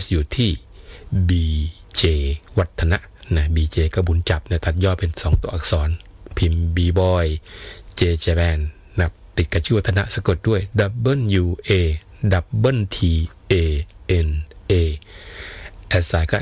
สอยู่ที่ BJ วัฒนะนะ BJ ก็บุญจับนะตัดย่อเป็น2ตัวอักษรพิมพ์ B-boy J Japan นะติดกับชื่อวัฒนะสะกดด้วย WATT-A-N-A แอดไซน์ก็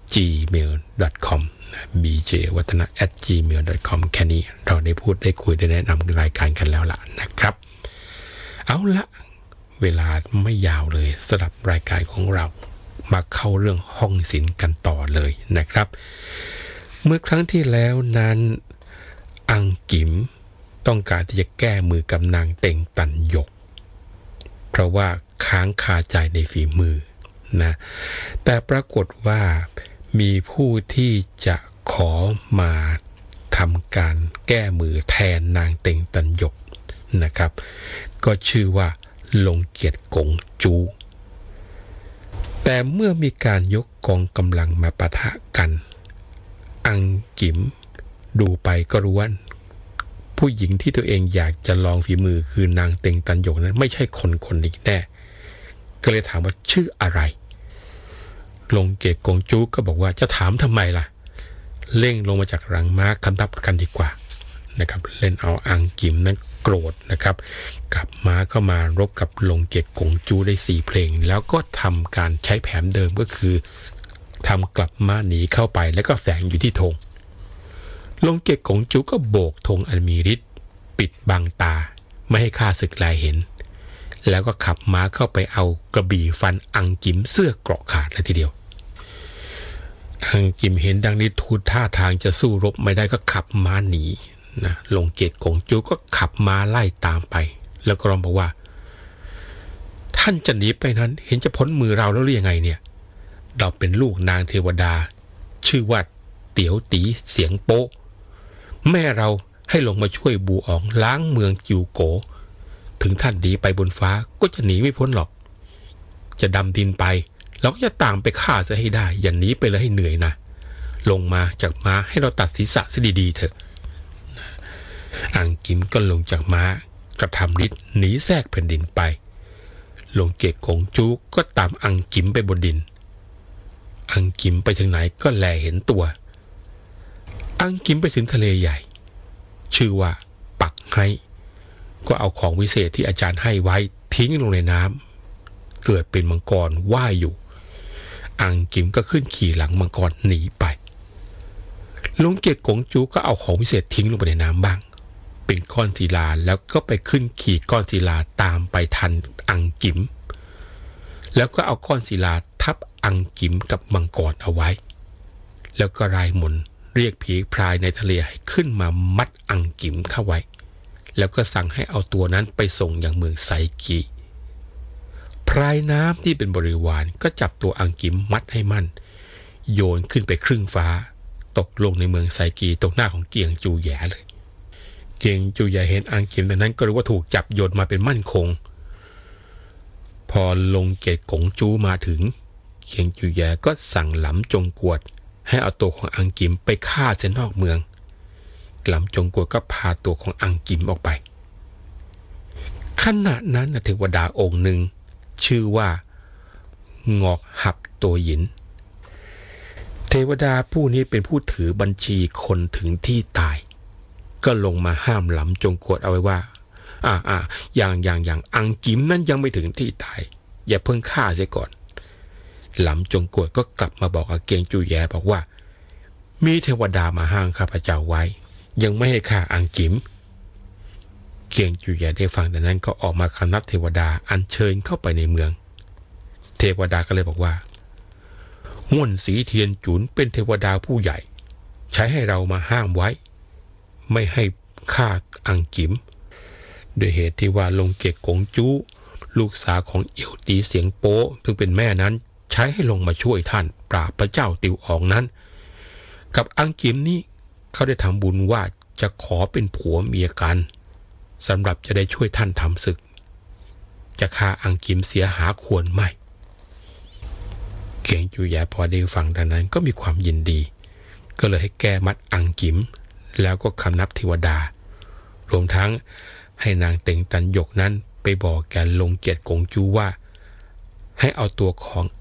@gmail.com นะ BJ วัฒนะ @gmail.com แค่นี้เราได้พูดได้คุยได้แนะนำรายการกันแล้วล่ะนะครับเอาละเวลาไม่ยาวเลยสำหรับรายการของเรามาเข้าเรื่องห้องศิลป์กันต่อเลยนะครับเมื่อครั้งที่แล้วนั้นอังกิมต้องการที่จะแก้มือกับนางเต็งตันหยกเพราะว่าค้างคาใจในฝีมือนะแต่ปรากฏว่ามีผู้ที่จะขอมาทำการแก้มือแทนนางเต็งตันหยกนะครับก็ชื่อว่าลงเกียรติกงจูแต่เมื่อมีการยกกองกำลังมาปะทะกันอังกิมดูไปก็รู้ว่าผู้หญิงที่ตัวเองอยากจะลองฝีมือคือนางเต็งตันหยกนั้นไม่ใช่คนนี้แน่ก็เลยถามว่าชื่ออะไรลงเกียรติกงจูก็บอกว่าจะถามทำไมล่ะเร่งลงมาจากหลังม้าคันทับกันดีกว่านะครับเล่นเอาอังกิมนั้นโกรธนะครับกับม้าเข้ามารบกับลงเกียรติกงจูได้4เพลงแล้วก็ทำการใช้แผนเดิมก็คือทำกลับม้าหนีเข้าไปแล้วก็แฝงอยู่ที่ธงลงเกียรติกงจูก็โบกธงอันมีฤทธิ์ปิดบังตาไม่ให้ข้าศึกแลเห็นแล้วก็ขับม้าเข้าไปเอากระบี่ฟันอังกิมเสื้อเกราะขาดเลยทีเดียวอังกิมเห็นดังนี้ทูลท่าทางจะสู้รบไม่ได้ก็ขับม้าหนีนะลงเกียรติกงจูก็ขับม้าไล่ตามไปแล้วก็ร้องบอกว่าท่านจะหนีไปนั้นเห็นจะพ้นมือเราแล้วหรือยังไงเนี่ยเราเป็นลูกนางเทวดาชื่อว่าเตี๋ยวตีเสียงโป๊ะแม่เราให้ลงมาช่วยบูอ๋องล้างเมืองจิวโกถึงท่านหนีไปบนฟ้าก็จะหนีไม่พ้นหรอกจะดำดินไปเราก็จะตามไปฆ่าซะให้ได้อย่าหนีไปเลยให้เหนื่อยนะลงมาจากม้าให้เราตัดศีรษะซะดีๆเถอะอังกิมก็ลงจากม้ากระทำฤทธิ์หนีแทรกแผ่นดินไปลงเกียรติกงจูก็ตามอังกิมไปบนดินอังกิมไปถึงไหนก็แลเห็นตัวอังกิมไปถึงทะเลใหญ่ชื่อว่าปักไฮก็เอาของวิเศษที่อาจารย์ให้ไว้ทิ้งลงในน้ำเกิดเป็นมังกรว่ายอยู่อังกิมก็ขึ้นขี่หลังมังกรหนีไปลงเกียรติกงจูก็เอาของวิเศษทิ้งลงไปในน้ำบ้างเป็นก้อนศิลาแล้วก็ไปขึ้นขี่ก้อนศิลาตามไปทันอังกิมแล้วก็เอาก้อนศิลาทับอังกิมกับมังกรเอาไว้แล้วก็รายมนต์เรียกผีพรายในทะเลให้ขึ้นมามัดอังกิมเข้าไว้แล้วก็สั่งให้เอาตัวนั้นไปส่งยังเมืองไซกิพรายน้ำที่เป็นบริวารก็จับตัวอังกิมมัดให้มั่นโยนขึ้นไปครึ่งฟ้าตกลงในเมืองไซกีตรงหน้าของเกียงจูแย่เลยเกียงจูแย่เห็นอังกิมดังนั้นก็รู้ว่าถูกจับโยนมาเป็นมั่นคงพอลงเกียรติกงจูมาถึงเกียงจูแย่ก็สั่งหลำจงกวดให้เอาตัวของอังกิมไปฆ่าเส้นนอกเมืองหลำจงกวดก็พาตัวของอังกิมออกไปขณะนั้นเทวดาองค์หนึ่งชื่อว่างอกหับตัวหยินเทวดาผู้นี้เป็นผู้ถือบัญชีคนถึงที่ตายก็ลงมาห้ามหลำจงกวดเอาไว้ว่าอย่างอังกิมนั้นยังไม่ถึงที่ตายอย่าเพิ่งฆ่าเสียก่อนหลำจงกวดก็กลับมาบอกอาเกียงจูแย่บอกว่ามีเทวดามาห้ามข้าพเจ้าไว้ยังไม่ให้ฆ่าอังกิมเกียงจูแย่ได้ฟังดังนั้นก็ออกมาคำนับเทวดาอัญเชิญเข้าไปในเมืองเทวดาก็เลยบอกว่าง่วนสีเทียนจุนเป็นเทวดาผู้ใหญ่ใช้ให้เรามาห้ามไว้ไม่ให้ฆ่าอังกิมด้วยเหตุที่ว่าลงเกียรติกงจูลูกสาวของเอี่ยวตีเสียงโป๊ซึ่งเป็นแม่นั้นใช้ให้ลงมาช่วยท่านปราบพระเจ้าติวอ๋องนั้นกับอังกิมนี้เขาได้ทำบุญว่าจะขอเป็นผัวเมียกันสำหรับจะได้ช่วยท่านทำศึกจะฆ่าอังกิมเสียหาควรไม่เกียงจูแย่พอได้ฟังดังนั้นก็มีความยินดีก็เลยให้แก้มัดอังกิมแล้วก็คำนับเทวดารวมทั้งให้นางเต็งตันหยกนั้นไปบอกแกลงเกียรติกงจูว่าให้เอาตัวของ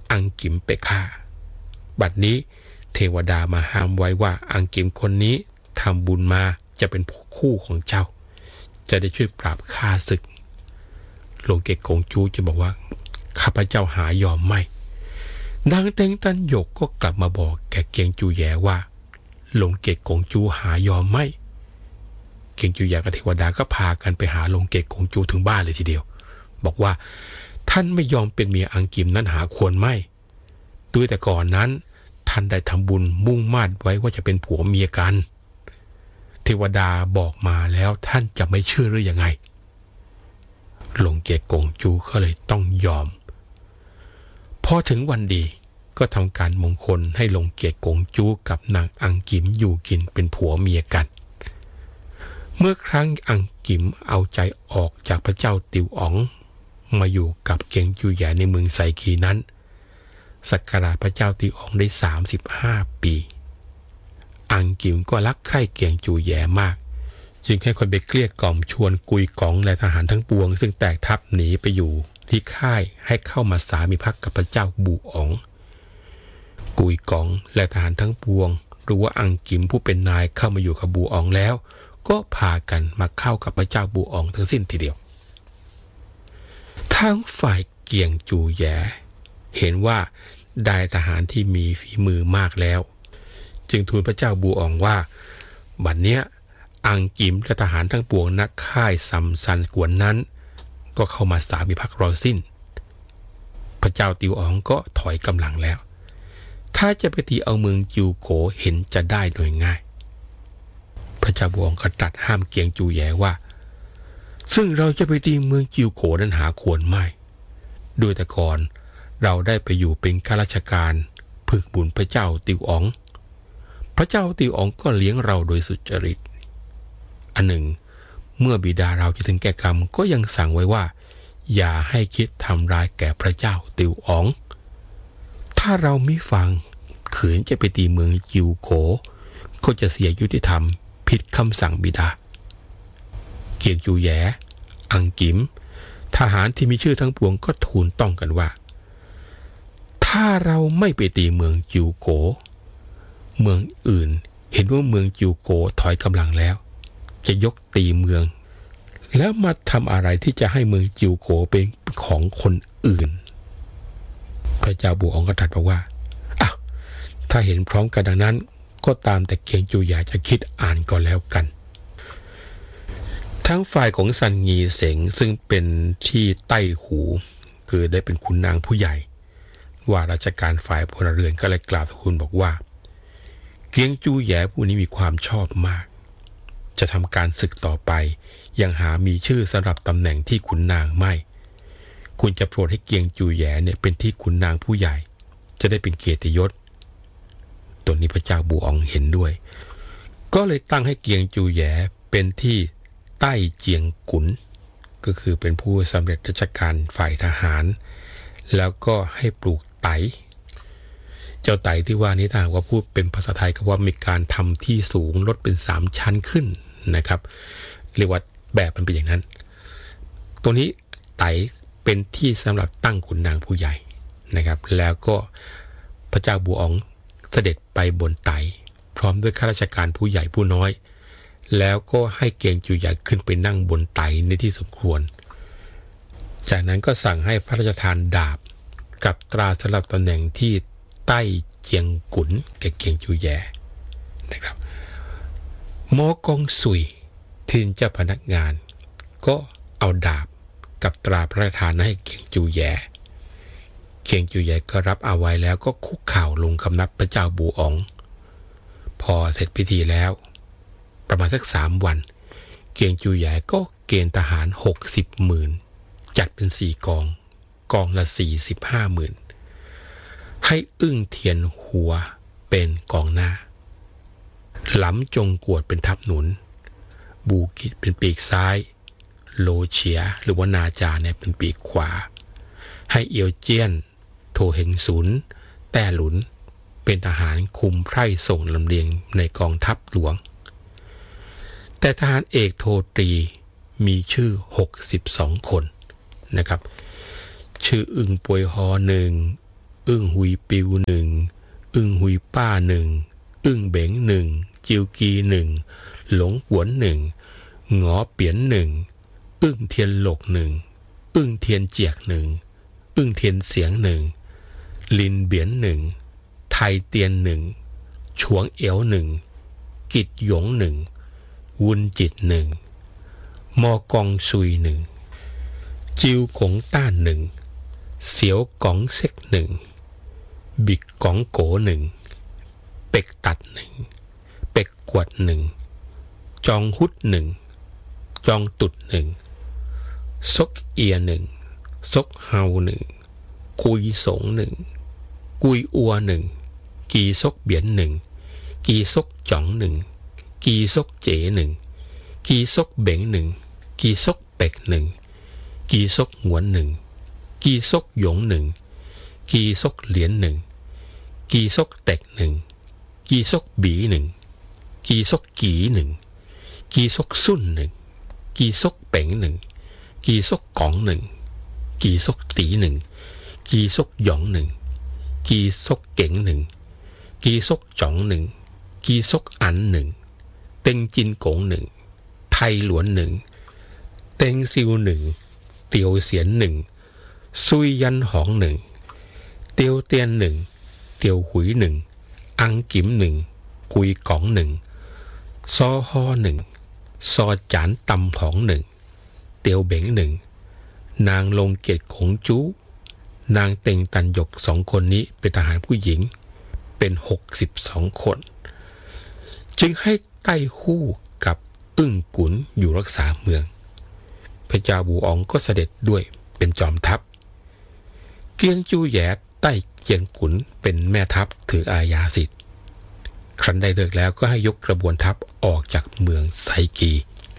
อังกิมไปฆ่าบัดนี้เทวดามาห้ามไว้ว่าอังกิมคนนี้ทำบุญมาจะเป็นคู่ของเจ้าจะได้ช่วยปราบข้าศึกหลวงเกกงจูจะบอกว่าข้าพเจ้าหายอมไม่นางเต็งตันหยกก็กลับมาบอกแกเกียงจูแย่ว่าหลวงเกกงจูหายอมไม่เกียงจูแย่กับเทวดาก็พากันไปหาหลวงเกกงจูถึงบ้านเลยทีเดียวบอกว่าท่านไม่ยอมเป็นเมียอังกิมนั้นหาควรไม่ด้วยแต่ก่อนนั้นท่านได้ทำบุญมุ่งมั่นไว้ว่าจะเป็นผัวเมียกันเทวดาบอกมาแล้วท่านจะไม่เชื่อหรือยังไงหลวงเกกงจูก็เลยต้องยอมพอถึงวันดีก็ทำการมงคลให้หลวงเกกงจูกับนางอังกิมอยู่กินเป็นผัวเมียกันเมื่อครั้งอังกิมเอาใจออกจากพระเจ้าติวอ๋องมาอยู่กับเกียงจูแย่ในเมืองไซคีนั้นสักการะพระเจ้าติวอ๋องได้35 ปีอังกิมก็รักใคร่เกียงจูแย่มากจึงให้คนไปเกลี้ยกล่อมชวนกุยกองและทหารทั้งปวงซึ่งแตกทัพหนีไปอยู่ที่ค่ายให้เข้ามาสามิภักดิ์กับพระเจ้าบูอ๋องกุยกองและทหารทั้งปวงรู้ว่าอังกิมผู้เป็นนายเข้ามาอยู่กับบูอ๋องแล้วก็พากันมาเข้ากับพระเจ้าบูอ๋องทั้งสิ้นทีเดียวทั้งฝ่ายเกียงจูแย่เห็นว่าได้ทหารที่มีฝีมือมากแล้วจึงทูลพระเจ้าบูอ๋องว่าบัดเนี้ยอังกิมและทหารทั้งปวงนักค่ายซัมซันกวนนั้นก็เข้ามาสามิภักดิ์เราสิ้นพระเจ้าติวอ๋องก็ถอยกำลังแล้วถ้าจะไปตีเอาเมืองจิวโกเห็นจะได้โดยง่ายพระเจ้าบูอ๋องก็ตรัสห้ามเกียงจูแย่ว่าซึ่งเราจะไปตีเมืองจิวโกนั้นหาควรไม่ด้วยแต่ก่อนเราได้ไปอยู่เป็นข้าราชการพึกบุญพระเจ้าติวอ๋องพระเจ้าติวอ๋องก็เลี้ยงเราโดยสุจริตอันหนึ่งเมื่อบิดาเราจะถึงแก่กรรมก็ยังสั่งไว้ว่าอย่าให้คิดทำร้ายแก่พระเจ้าติวอ๋องถ้าเราไม่ฟังขืนจะไปตีเมืองจิวโกก็จะเสียยุติธรรมผิดคำสั่งบิดาเกียงจูแย่อังกิมทหารที่มีชื่อทั้งปวงก็ทูลต้องกันว่าถ้าเราไม่ไปตีเมืองจิวโกเมืองอื่นเห็นว่าเมืองจิวโกถอยกำลังแล้วจะยกตีเมืองแล้วมาทำอะไรที่จะให้เมืองจิวโกเป็นของคนอื่นพระเจ้าบูอ๋องก็ตรัสบอกว่าถ้าเห็นพร้อมกันดังนั้นก็ตามแต่เกียงจูแย่จะคิดอ่านก็แล้วกันทั้งฝ่ายของซันงีเสงซึ่งเป็นที่ใต้หูคือได้เป็นขุนนางผู้ใหญ่ว่าราชการฝ่ายพลเรือนก็เลยกล่าวทูลบอกว่าเกียงจูแย่ผู้นี้มีความชอบมากจะทำการศึกต่อไปยังหามีชื่อสำหรับตำแหน่งที่ขุนนางไม่คุณจะโปรดให้เกียงจูแย่เนี่ยเป็นที่ขุนนางผู้ใหญ่จะได้เป็นเกียรติยศตัวนี้พระเจ้าบูอ๋องเห็นด้วยก็เลยตั้งให้เกียงจูแย่เป็นที่ใต้เจียงกุนก็คือเป็นผู้สำเร็จราชการฝ่ายทหารแล้วก็ให้ปลูกไตเจ้าไตที่ว่านี้ถ้าว่าพูดเป็นภาษาไทยก็ว่ามีการทำที่สูงลดเป็น3 ชั้นขึ้นนะครับเรียกว่าแบบมันเป็นอย่างนั้นตัวนี้ไตเป็นที่สำหรับตั้งขุนนางผู้ใหญ่นะครับแล้วก็พระเจ้าบูอ๋องเสด็จไปบนไตพร้อมด้วยข้าราชการผู้ใหญ่ผู้น้อยแล้วก็ให้เกียงจูแย่ขึ้นไปนั่งบนไตในที่สมควรจากนั้นก็สั่งให้พระราชทานดาบกับตราสำหรับตำแหน่งที่ใต้เจียงกุนแก่เกียงจูแย่นะครับหมอกงสุยทีนเจ้าพนักงานก็เอาดาบกับตราพระราชทานให้เกียงจูแย่เกียงจูแย่ก็รับเอาไว้แล้วก็คุกเข่าลงคำนับพระเจ้าบูอ๋องพอเสร็จพิธีแล้วประมาณสัก3 วันเกียงจูแย่ก็เกณฑ์ทหาร60 หมื่นจัดเป็น4 กองละ45 หมื่นให้อึ้งเทียนหัวเป็นกองหน้าหลำจงกวดเป็นทัพหนุนบูกิดเป็นปีกซ้ายโลเฉียหรือว่านาจาเนี่ยเป็นปีกขวาให้เอียวเจี้ยนโทเฮงซุนแต้หลุนเป็นทหารคุมไพร่ส่งลำเลียงในกองทัพหลวงแต่ทหารเอกโทตรีมีชื่อ62 คนนะครับชื่ออึ่งปวยฮอ1 อึ้งหุยปิวหนึ่งอึ้งหุยป้าหนึ่งอึ้งเบ๋งหนึ่งจิวกีหนึ่งหลงหวนหนึ่งหงอเปียนหนึ่งอึ้งเทียนหลกหนึ่งอึ้งเทียนเจียกหนึ่งอึ้งเทียนเสียงหนึ่งลินเบียนหนึ่งไทยเตียนหนึ่งฉวงเอ๋วหนึ่งกิจหยงหนึ่งวุนจิตหนึ่งมอกองซุยหนึ่งจิวกงต้านหนึ่งเสียวกองเซ็กหนึ่งบิกกองโกหนึ่งเป็กตัดหนึ่งเป็กกวดหนึ่งจองฮุดหนึ่งจองตุดหนึ่งซกเอียหนึ่งซกเฮาหนึ่งกุยสงหนึ่งกุยอัวหนึ่งกีซกเบียนหนึ่งกีซกจ่องหนึ่งกีซกเจ๋หนึ่งกีซกเบ๋งหนึ่งกีซกเป็กหนึ่งกีซกหวนหนึ่งกีซกหยงหนึ่งกีซกเหรียญหนึ่งกีซกเต็กหนึ่งกีซกบีหนึ่งกีซกกีหนึ่งกีซกสุ่นหนึ่งกีซกเป๋งหนึ่งกีซกกองหนึ่งกีซกตีหนึ่งกีซกหยองหนึ่งกีซกเก๋งหนึ่งกีซกจ่องหนึ่งกีซกอันหนึ่งเต็งจินกงหนึ่งไทยหลวนหนึ่งเต็งซิวหนึ่งเตียวเสียนหนึ่งซุยยันหองหนึ่งเตียวเตียนหนึ่งเตียวหุยหนึ่งอังกิมหนึ่งกุยกองหนึ่งซอฮอหนึ่งซอจานตำหองหนึ่งเตียวเบ๋งหนึ่งนางลงเกตขงจูนางเต็งตันหยกสองคนนี้เป็นทหารผู้หญิงเป็น62 คนจึงให้ใต้ฮู้กับอึ้งกุนอยู่รักษาเมืองพระเจ้าบูอองก็เสด็จด้วยเป็นจอมทัพเกียงจูแย่ใต้เกียงกุนเป็นแม่ทัพถืออาญาสิทธิ์ครั้นได้เลิกแล้วก็ให้ยกกระบวนทัพออกจากเมืองไซกี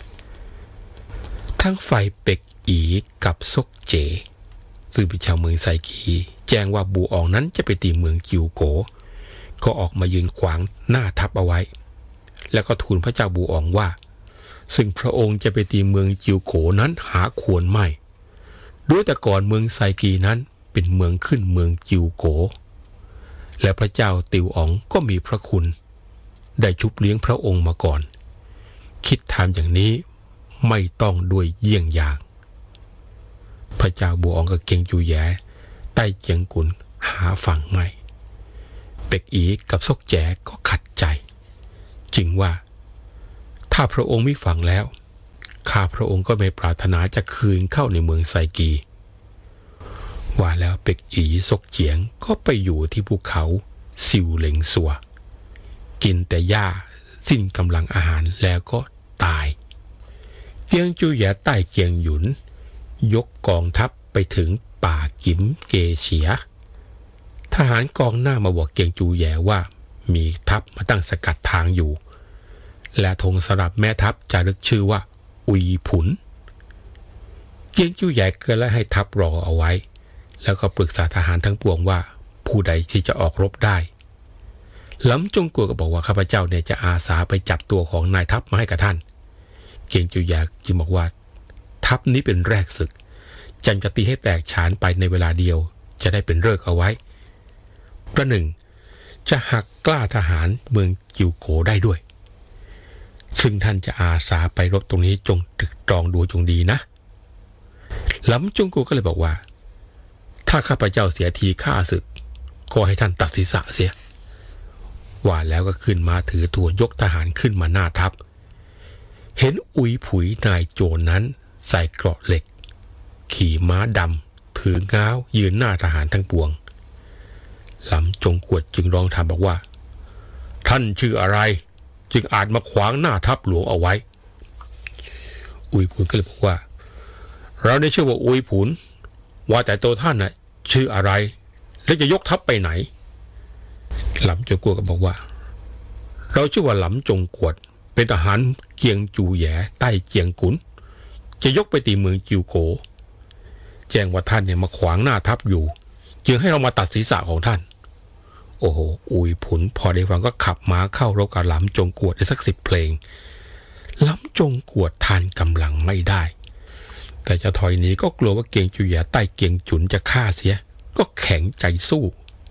ทั้งฝ่ายเป็กอีกับซกเจซึ่งเป็นชาวเมืองไซกีแจ้งว่าบูอองนั้นจะไปตีเมืองจิวโกก็ออกมายืนขวางหน้าทัพเอาไว้แล้วก็ทูลพระเจ้าบูอองว่าซึ่งพระองค์จะไปตีเมืองจิวโกนั้นหาควรไม่ด้วยแต่ก่อนเมืองไซกีนั้นเป็นเมืองขึ้นเมืองจิวโกและพระเจ้าติวอ๋องก็มีพระคุณได้ชุบเลี้ยงพระองค์มาก่อนคิดทำอย่างนี้ไม่ต้องด้วยเยี่ยงอย่างพระเจ้าบูอองกับเกียงจูแย่ใต้เจียงกุนหาฝั่งไม่เป็กอีกับซกแจก็ขัดใจจึงว่าถ้าพระองค์ไม่ฟังแล้วข้าพระองค์ก็ไม่ปรารถนาจะคืนเข้าในเมืองไซกีว่าแล้วเป็กอีซกเจียงก็ไปอยู่ที่ภูเขาซิวเหล็งซัวกินแต่หญ้าสิ้นกำลังอาหารแล้วก็ตายเกียงจูแย่ใต้เกียงหยุนยกกองทัพไปถึงป่ากิมเกเฉียทหารกองหน้ามาบอกเกียงจูแย่ว่ามีทัพมาตั้งสกัดทางอยู่และธงสำหรับแม่ทัพจะรึกชื่อว่าอุยผุนเกียงจูแย่ก็เลยให้ทัพรอเอาไว้แล้วก็ปรึกษาทหารทั้งปวงว่าผู้ใดที่จะออกรบได้หลำจงกัวก็บอกว่าข้าพเจ้าเนี่ยจะอาสาไปจับตัวของนายทัพมาให้กับท่านเกียงจูแย่จึงบอกว่าทัพนี้เป็นแรกศึกจันจะตีให้แตกฉานไปในเวลาเดียวจะได้เป็นฤกษ์เอาไว้ประหนึ่งจะหักกล้าทหารเมืองจิวโกได้ด้วยซึ่งท่านจะอาสาไปรบตรงนี้จงตรึกตรองดูจงดีนะหลำจงกัวก็เลยบอกว่าถ้าข้าพเจ้าเสียทีฆ่าศึกก็ให้ท่านตัดศีรษะเสียว่าแล้วก็ขึ้นมาถือตัวยกทหารขึ้นมาหน้าทัพเห็นอุยผุยนายโจรนั้นใส่เกราะเหล็กขี่ม้าดำถือง้าวยืนหน้าทหารทั้งปวงหลำจงกวดจึงร้องถามบอกว่าท่านชื่ออะไรจึงอาจมาขวางหน้าทัพหลวงเอาไว้อุยผุนก็เลยบอกว่าเราได้ชื่อว่าอุยผุนว่าแต่ตัวท่านน่ะชื่ออะไรและจะยกทัพไปไหนหลำจงกวดก็บอกว่าเราชื่อว่าหลำจงกวดเป็นทหารเกียงจูแย่ใต้เจียงกุนจะยกไปตีเมืองจิวโกแจ้งว่าท่านเนี่ยมาขวางหน้าทัพอยู่จึงให้เรามาตัดศีรษะของท่านโอ้โหอุยผุนพอได้ฟังก็ขับม้าเข้ารบกับหลำจงกวดได้สัก10 เพลงหลำจงกวดทานกำลังไม่ได้แต่จะถอยหนีก็กลัวว่าเกียงจูแย่ใต้เกียงจุนจะฆ่าเสียก็แข็งใจสู้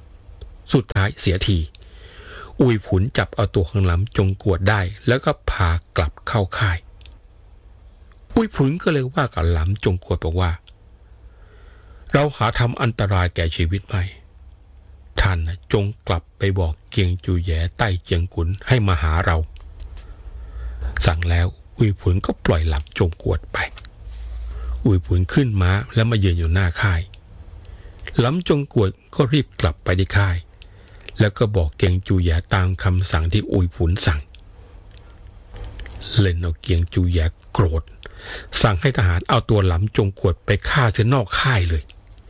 สุดท้ายเสียทีอุยผุนจับเอาตัวของหลำจงกวดได้แล้วก็พากลับเข้าค่ายอุยผุนก็เลยว่ากับหลำจงกวดบอกว่าเราหาทำอันตรายแก่ชีวิตไม่ท่านจงกลับไปบอกเกียงจูแย่ใต้เจียงกุนให้มาหาเราสั่งแล้วอุยผุนก็ปล่อยหลำจงกวดไปอุยผุนขึ้นม้าแล้วมายืนอยู่หน้าค่ายหลำจงกวดก็รีบกลับไปที่ค่ายแล้วก็บอกเกียงจูแย่ตามคำสั่งที่อุยผุนสั่งเล่นเอาเกียงจูแย่โกรธสั่งให้ทหารเอาตัวหลำจงกวดไปฆ่าเสียนอกค่ายเลย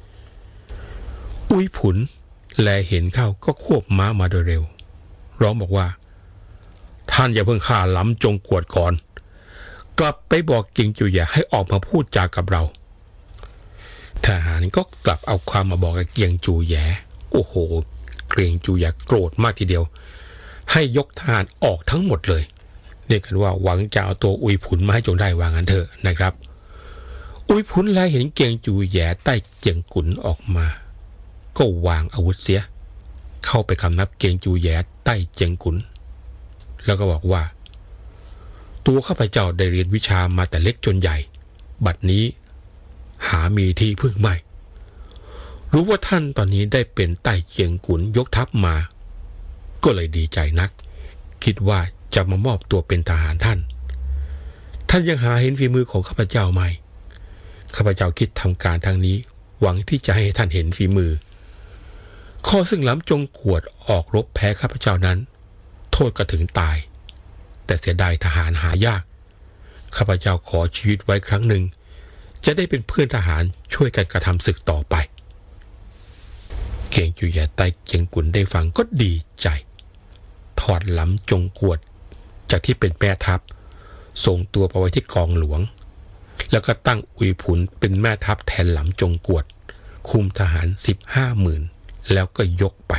อุยผุนแลเห็นเข้าก็ควบม้ามาโดยเร็วร้องบอกว่าท่านอย่าเพิ่งฆ่าหลำจงกวดก่อนกลับไปบอกเกียงจูแย่ให้ออกมาพูดจากับเราทหารก็กลับเอาความมาบอกกับเกียงจูแย่โอ้โหเกียงจูแย่โกรธมากทีเดียวให้ยกทหารออกทั้งหมดเลยเรียกกันว่าหวังจะเอาตัวอุยผุนมาให้จงได้ว่างั้นเถอะนะครับอุยผุนแลเห็นเกียงจูแย่ใต้เจียงกุนออกมาก็วางอาวุธเสียเข้าไปคำนับเกียงจูแย่ใต้เจียงกุนแล้วก็บอกว่าตัวข้าพเจ้าได้เรียนวิชามาแต่เล็กจนใหญ่บัดนี้หามีที่พึ่งไม่รู้ว่าท่านตอนนี้ได้เป็นใต้เจียงกุนยกทัพมาก็เลยดีใจนักคิดว่าจะมามอบตัวเป็นทหารท่านยังหาเห็นฝีมือของข้าพเจ้าไม่ข้าพเจ้าคิดทำการทางนี้หวังที่จะให้ท่านเห็นฝีมือข้อซึ่งหลำจงกวดออกรบแพ้ข้าพเจ้านั้นโทษก็ถึงตายแต่เสียดายทหารหายากข้าพเจ้าขอชีวิตไว้ครั้งหนึ่งจะได้เป็นเพื่อนทหารช่วยกันกระทำศึกต่อไปเกียงจูแย่ใต้เจียงกุนได้ฟังก็ดีใจถอดหลำจงกวดจากที่เป็นแม่ทัพส่งตัวไปไว้ที่กองหลวงแล้วก็ตั้งอุยผุนเป็นแม่ทัพแทนหลำจงกวดคุมทหาร 15,000แล้วก็ยกไป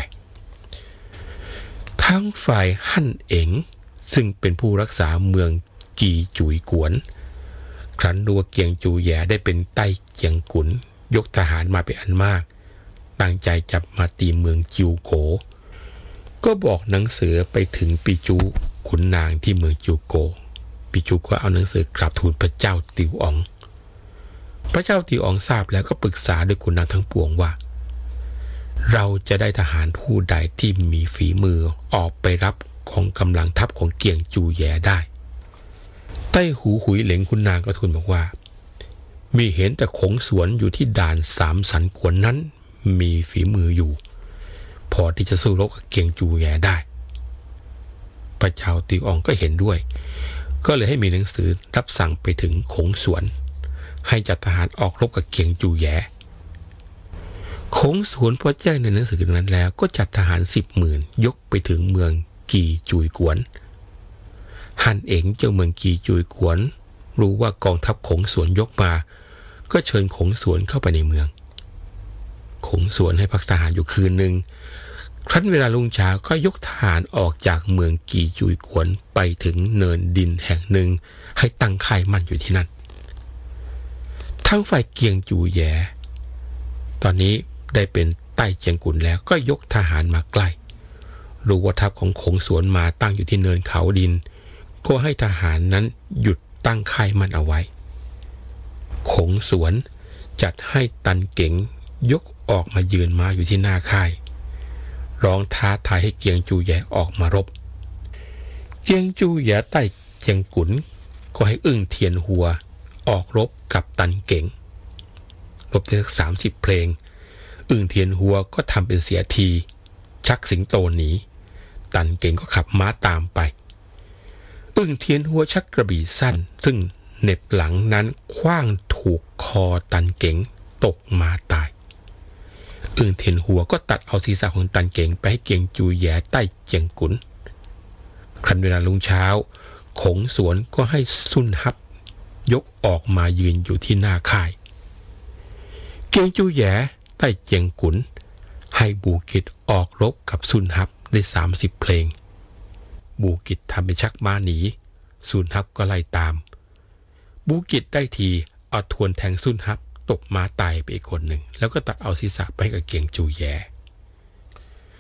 ทั้งฝ่ายฮั่นเอ๋งซึ่งเป็นผู้รักษาเมืองกีจุยกวนครั้นรู้ว่าเกียงจูแย่ได้เป็นใต้เจียงกุนยกทหารมาเป็นอันมากตั้งใจจับมาตีเมืองจิวโกก็บอกหนังสือไปถึงปิจูขุนนางที่เมืองจิวโกปิจูก็เอาหนังสือกราบทูลพระเจ้าติวอ๋องพระเจ้าติวอ๋องทราบแล้วก็ปรึกษาด้วยขุนนางทั้งปวงว่าเราจะได้ทหารผู้ใดที่มีฝีมือออกไปรับของกำลังทัพของเกียงจูแย่ได้ใต้หูหุยเหลงขุนนางก็ทูลบอกว่ามีเห็นแต่ขงสวนอยู่ที่ด่านสามสันกวนนั้นมีฝีมืออยู่พอที่จะสู้รบกับเกียงจูแย่ได้พระเจ้าติวอ๋องก็เห็นด้วยก็เลยให้มีหนังสือรับสั่งไปถึงขงสวนให้จัดทหารออกรบกับเกียงจูแย่ขงสวนพอแจ้งในหนังสือนั้นแล้วก็จัดทหาร 10,000 ยกไปถึงเมืองกีจุยกวนฮั่นเอ๋งเจ้าเมืองกีจุยกวนรู้ว่ากองทัพขงสวนยกมาก็เชิญขงสวนเข้าไปในเมืองขงสวนให้พักทหารอยู่คืนหนึ่งครั้นเวลารุ่งเช้าก็ยกทหารออกจากเมืองกีจุยกวนไปถึงเนินดินแห่งหนึ่งให้ตั้งค่ายมั่นอยู่ที่นั่นทั้งฝ่ายเกียงจูแย่ตอนนี้ได้เป็นใต้เจียงกุนแล้วก็ยกทหารมาใกล้รู้ว่าทัพของขงสวนมาตั้งอยู่ที่เนินเขาดินก็ให้ทหารนั้นหยุดตั้งค่ายมั่นเอาไว้ขงสวนจัดให้ตันเก๋งยกออกมายืนม้าอยู่ที่หน้าค่ายร้องท้าทายให้เกียงจูแย่ออกมารบเกียงจูแย่ใต้เจียงกุนก็ให้อึ้งเทียนหัวออกรบกับตันเก๋งรบได้สัก30 เพลงอึ้งเทียนหัวก็ทำเป็นเสียทีชักสิงโตหนีตันเก๋งก็ขับม้าตามไปอึ้งเทียนหัวชักกระบี่สั้นซึ่งเหน็บหลังนั้นขว้างถูกคอตันเก๋งตกมาตายอึ้งเทียนหัวก็ตัดเอาศีรษะของตันเก๋งไปให้เกียงจูแย่ใต้เจียงกุนครั้นเวลารุ่งเช้าขงสวนก็ให้ซุนฮับยกออกมายืนอยู่ที่หน้าค่ายเกียงจูแย่ใต้เจียงกุนให้บูกิจออกรบกับซุนฮับได้30 เพลงบูกิจทำเป็นชักม้าหนีซุนฮับก็ไล่ตามบูกิจได้ทีเอาทวนแทงซุนฮับตกม้าตายไปอีกคนหนึ่งแล้วก็ตัดเอาศีรษะไปกับเกียงจูแย่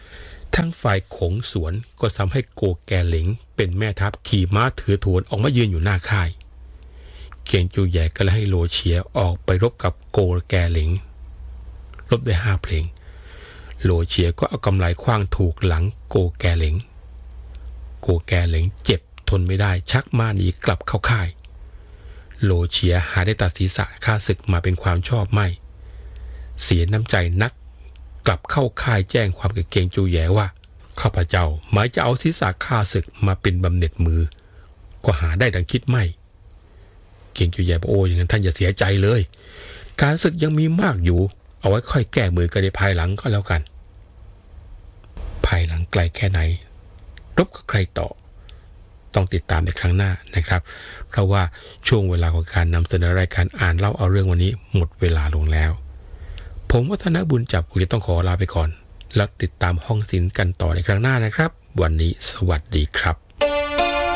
ทั้งฝ่ายขงสวนก็ทำให้โกแกหลิงเป็นแม่ทัพขี่ม้าถือโถนออกมายืนอยู่หน้าค่ายเกียงจูใหญ่ก็เลยให้โลเฉียออกไปรบกับโกแกหลิงรบได้5 เพลงโลเฉียก็เอากำไลขว้างถูกหลังโกแกหลิงโกแกหลิงเจ็บทนไม่ได้ชักม้าหนีกลับเข้าค่ายโลเฉียหาได้ตัดศีรษะข้าศึกมาเป็นความชอบไม่เสียน้ำใจนักกลับเข้าค่ายแจ้งความกับเกียงจูแย่ว่าข้าพเจ้าหมายจะเอาศีรษะข้าศึกมาเป็นบำเหน็จมือก็หาได้ดังคิดไม่เกียงจูแย่บอกโอ้อย่างนั้นท่านอย่าเสียใจเลยการศึกยังมีมากอยู่เอาไว้ค่อยแก้มือกันในภายหลังก็แล้วกันภายหลังไกลแค่ไหนรบกับใครต่อต้องติดตามในครั้งหน้านะครับเพราะว่าช่วงเวลาของการนำเสนอรายการอ่านเล่าเอาเรื่องวันนี้หมดเวลาลงแล้วผมวัฒนบุญจับคงจะต้องขอลาไปก่อนแล้วติดตามห้องศิลป์กันต่อในครั้งหน้านะครับวันนี้สวัสดีครับ